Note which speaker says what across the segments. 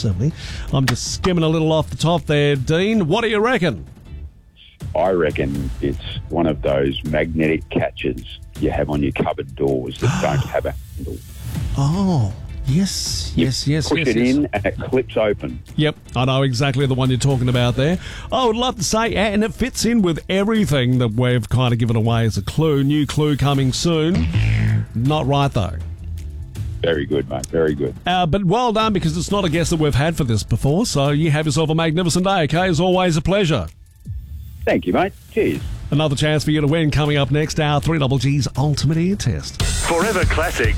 Speaker 1: 70. I'm just skimming a little off the top there, Dean. What do you reckon?
Speaker 2: I reckon it's one of those magnetic catches you have on your cupboard doors that don't have a handle.
Speaker 1: Oh, yes.
Speaker 2: Push it in and it clips open.
Speaker 1: Yep, I know exactly the one you're talking about there. I would love to say, and it fits in with everything that we've kind of given away as a clue. New clue coming soon. Not right, though.
Speaker 2: Very good, mate. Very good.
Speaker 1: But well done, because it's not a guess that we've had for this before. So you have yourself a magnificent day, okay? It's always a pleasure.
Speaker 2: Thank you, mate. Cheers.
Speaker 1: Another chance for you to win coming up next, our 3GG's Ultimate Ear Test.
Speaker 3: Forever Classic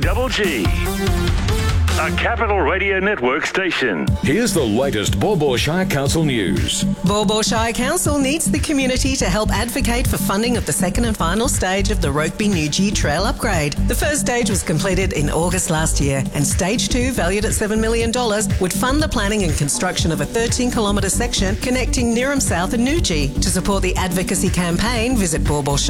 Speaker 3: 3GG. A Capital Radio Network station.
Speaker 4: Here's the latest Baw Baw Shire Council news.
Speaker 5: Baw Baw Shire Council needs the community to help advocate for funding of the second and final stage of the Rokeby-Newgee Trail upgrade. The first stage was completed in August last year, and stage 2, valued at $7 million, would fund the planning and construction of a 13-kilometre section connecting Neerim South and Newgee. To support the advocacy campaign, visit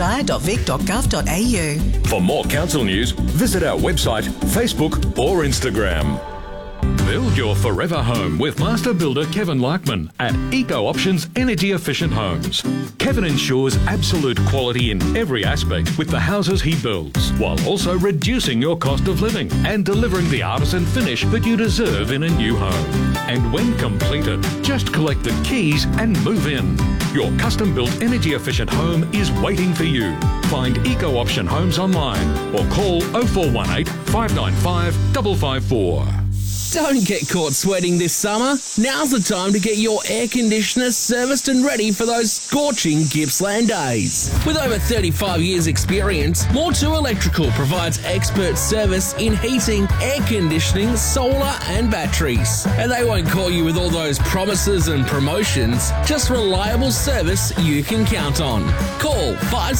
Speaker 5: bawbawshire.vic.gov.au.
Speaker 4: For more council news, visit our website, Facebook or Instagram. Build your forever home with master builder Kevin Larkman at Eco Options Energy Efficient Homes. Kevin ensures absolute quality in every aspect with the houses he builds, while also reducing your cost of living and delivering the artisan finish that you deserve in a new home. And when completed, just collect the keys and move in. Your custom-built energy efficient home is waiting for you. Find Eco Option Homes online or call 0418 595 554.
Speaker 6: Don't get caught sweating this summer. Now's the time to get your air conditioner serviced and ready for those scorching Gippsland days. With over 35 years experience, More2 Electrical provides expert service in heating, air conditioning, solar and batteries. And they won't call you with all those promises and promotions, just reliable service you can count on. Call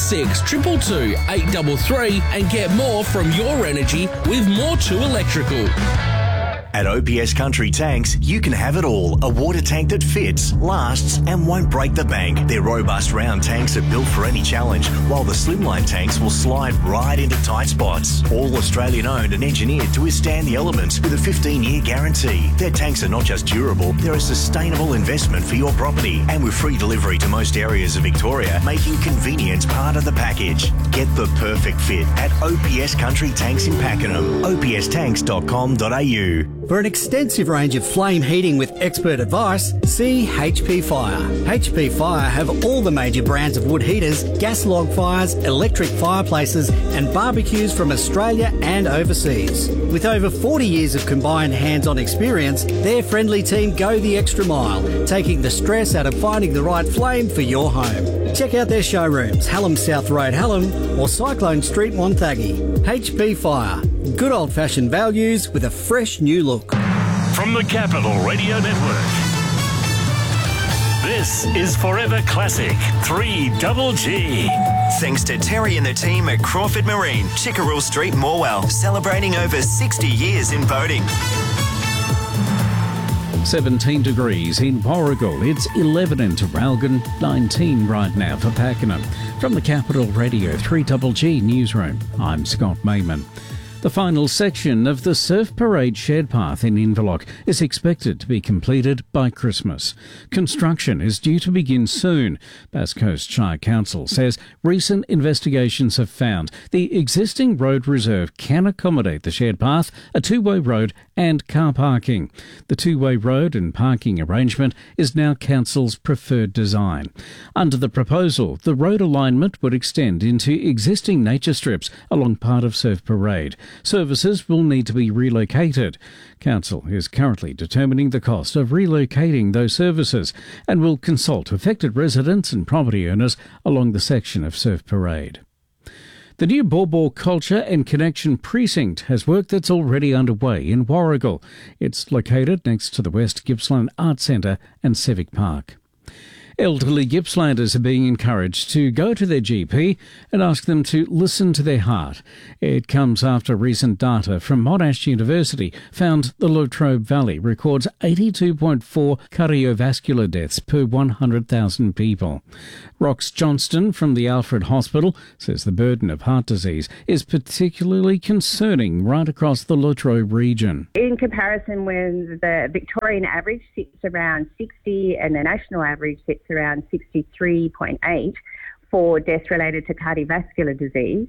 Speaker 6: 5622 833 and get more from your energy with More2 Electrical.
Speaker 7: At OPS Country Tanks, you can have it all. A water tank that fits, lasts and won't break the bank. Their robust round tanks are built for any challenge, while the slimline tanks will slide right into tight spots. All Australian owned and engineered to withstand the elements with a 15-year guarantee. Their tanks are not just durable, they're a sustainable investment for your property. And with free delivery to most areas of Victoria, making convenience part of the package. Get the perfect fit at OPS Country Tanks in Pakenham. opstanks.com.au.
Speaker 8: For an extensive range of flame heating with expert advice, see HP Fire. HP Fire have all the major brands of wood heaters, gas log fires, electric fireplaces and barbecues from Australia and overseas. With over 40 years of combined hands-on experience, their friendly team go the extra mile, taking the stress out of finding the right flame for your home. Check out their showrooms, Hallam South Road, Hallam or Cyclone Street, Wonthaggi. HP Fire. Good old-fashioned values with a fresh new look.
Speaker 3: From the Capital Radio Network, this is Forever Classic 3GG.
Speaker 9: Thanks to Terry and the team at Crawford Marine, Chickerell Street, Morwell, celebrating over 60 years in boating.
Speaker 10: 17 degrees in Warragul. It's 11 in Traralgon, 19 right now for Pakenham. From the Capital Radio 3GG Newsroom, I'm Scott Mayman. The final section of the Surf Parade Shared Path in Inverloch is expected to be completed by Christmas. Construction is due to begin soon. Bass Coast Shire Council says recent investigations have found the existing road reserve can accommodate the shared path, a two-way road and car parking. The two-way road and parking arrangement is now Council's preferred design. Under the proposal, the road alignment would extend into existing nature strips along part of Surf Parade. Services will need to be relocated. Council is currently determining the cost of relocating those services and will consult affected residents and property owners along the section of Surf Parade. The new Baw Baw Culture and Connection Precinct has work that's already underway in Warragul. It's located next to the West Gippsland Arts Centre and Civic Park. Elderly Gippslanders are being encouraged to go to their GP and ask them to listen to their heart. It comes after recent data from Monash University found the Latrobe Valley records 82.4 cardiovascular deaths per 100,000 people. Rox Johnston from the Alfred Hospital says the burden of heart disease is particularly concerning right across the Latrobe region.
Speaker 11: In comparison, when the Victorian average sits around 60 and the national average sits around 63.8 for deaths related to cardiovascular disease,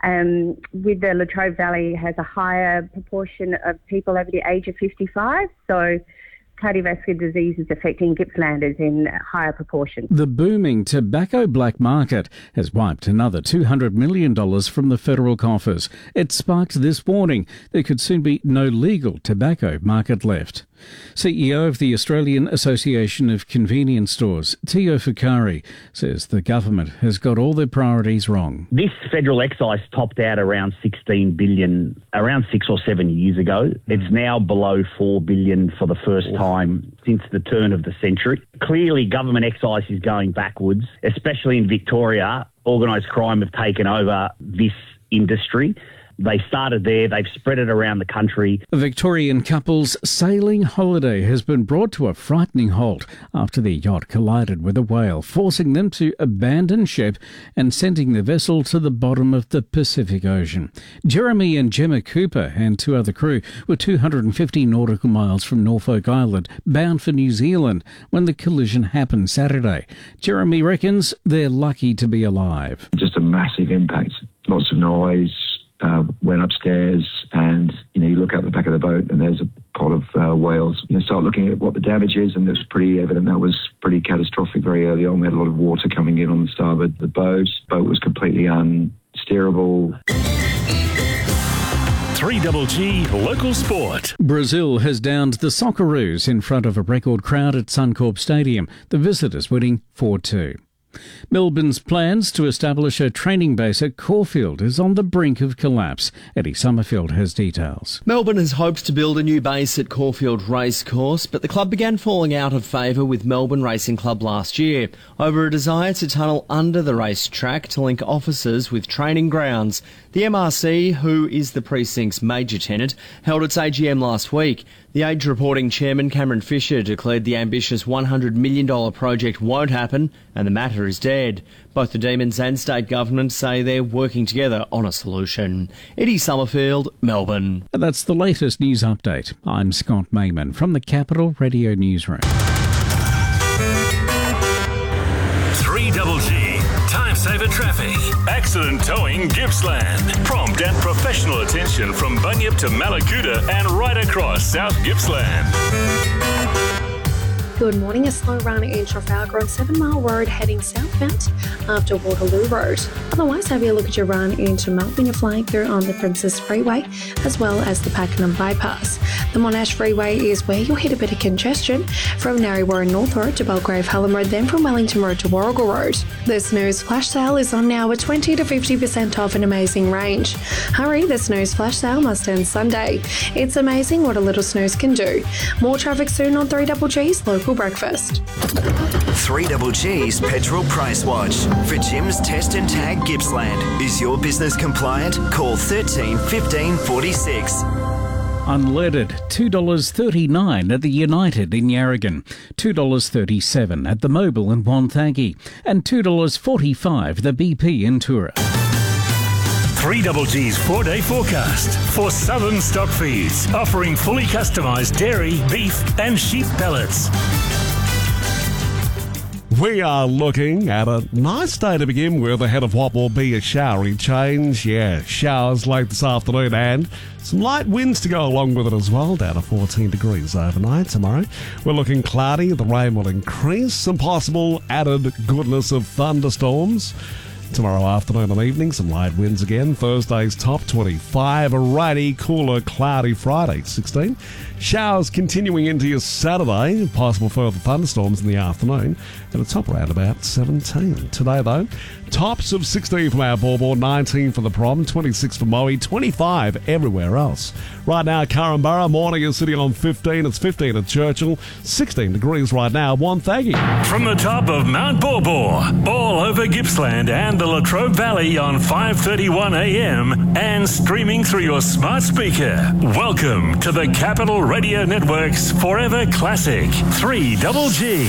Speaker 11: with the Latrobe Valley has a higher proportion of people over the age of 55, so cardiovascular disease is affecting Gippslanders in higher proportion.
Speaker 10: The booming tobacco black market has wiped another $200 million from the federal coffers. It sparked this warning there could soon be no legal tobacco market left. CEO of the Australian Association of Convenience Stores, Tio Fukari, says the government has got all their priorities wrong.
Speaker 12: This federal excise topped out around $16 billion around 6 or 7 years ago. It's now below $4 billion for the first time since the turn of the century. Clearly, government excise is going backwards, especially in Victoria. Organised crime have taken over this industry. They started there, they've spread it around the country.
Speaker 10: A Victorian couple's sailing holiday has been brought to a frightening halt after their yacht collided with a whale, forcing them to abandon ship and sending the vessel to the bottom of the Pacific Ocean. Jeremy and Gemma Cooper and 2 other crew were 250 nautical miles from Norfolk Island, bound for New Zealand, when the collision happened Saturday. Jeremy reckons they're lucky to be alive.
Speaker 13: Just a massive impact, lots of noise. Went upstairs and, you look out the back of the boat and there's a pot of whales. Start looking at what the damage is, and it's pretty evident that was pretty catastrophic very early on. We had a lot of water coming in on the starboard. The boat was completely unsteerable.
Speaker 3: 3GG Local Sport.
Speaker 10: Brazil has downed the Socceroos in front of a record crowd at Suncorp Stadium, the visitors winning 4-2. Melbourne's plans to establish a training base at Caulfield is on the brink of collapse. Eddie Summerfield has details.
Speaker 14: Melbourne has hoped to build a new base at Caulfield Racecourse, but the club began falling out of favour with Melbourne Racing Club last year over a desire to tunnel under the racetrack to link offices with training grounds. The MRC, who is the precinct's major tenant, held its AGM last week. The Age reporting chairman Cameron Fisher declared the ambitious $100 million project won't happen and the matter is dead. Both the Demons and state government say they're working together on a solution. Eddie Summerfield, Melbourne.
Speaker 10: That's the latest news update. I'm Scott Mayman from the Capital Radio Newsroom.
Speaker 3: 3GG. Time saver traffic. Accident towing Gippsland. Prompt and professional attention from Bunyip to Malakuta and right across South Gippsland.
Speaker 15: Good morning. A slow run in Trafalgar on 7 Mile Road heading southbound after Waterloo Road. Otherwise, have a look at your run into Mount when you're flying through on the Princess Freeway as well as the Pakenham Bypass. The Monash Freeway is where you'll hit a bit of congestion from Narre North Road to Belgrave Hallam Road, then from Wellington Road to Warrigal Road. The Snooze Flash Sale is on now with 20 to 50% off an amazing range. Hurry, the Snooze Flash Sale must end Sunday. It's amazing what a little snooze can do. More traffic soon on 3GG's Local Breakfast.
Speaker 9: 3GG's Petrol Price Watch. For Jim's Test and Tag Gippsland. Is your business compliant? Call 13 15 46.
Speaker 10: Unleaded, $2.39 at the United in Yarragon, $2.37 at the Mobil in Wonthaggi, and $2.45 the BP in Tura.
Speaker 3: 3GG's 4-day forecast for Southern Stock Feeds, offering fully customised dairy, beef and sheep pellets.
Speaker 1: We are looking at a nice day to begin with, ahead of what will be a showery change. Yeah, showers late this afternoon and some light winds to go along with it as well, down to 14 degrees overnight tomorrow. We're looking cloudy, the rain will increase, some possible added goodness of thunderstorms. Tomorrow afternoon and evening, some light winds again. Thursday's top 25. A rainy, cooler, cloudy Friday, 16. Showers continuing into your Saturday. Possible further thunderstorms in the afternoon. And a top around about 17. Today, though, tops of 16 from our Ballboard, 19 for the Prom, 26 for Moe, 25 everywhere else. Right now, Currumbura, morning is sitting on 15. It's 15 at Churchill. 16 degrees right now, Wonthaggi.
Speaker 3: From the top of Mount Bawbaw, all over Gippsland and the Latrobe Valley on 5:31 a.m. and streaming through your smart speaker. Welcome to the Capital Radio Network's Forever Classic 3GG.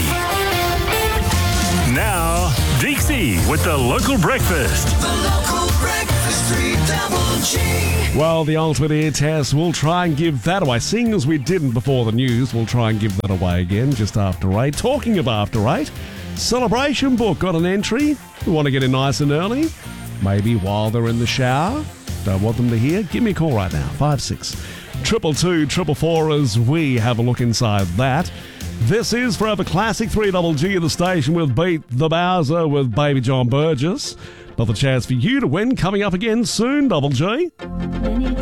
Speaker 3: Now, Dixie with the local breakfast.
Speaker 16: The local breakfast 3GG.
Speaker 1: Well, the ultimate ear test, we'll try and give that away. Seeing as we didn't before the news, we'll try and give that away again just after 8. Talking of after 8, Celebration Book got an entry. We want to get in nice and early. Maybe while they're in the shower. Don't want them to hear. Give me a call right now. 56 222 444 as we have a look inside that. This is Forever Classic 3GG, the station with Beat the Bowser with Baby John Burgess. Another chance for you to win coming up again soon, Double G.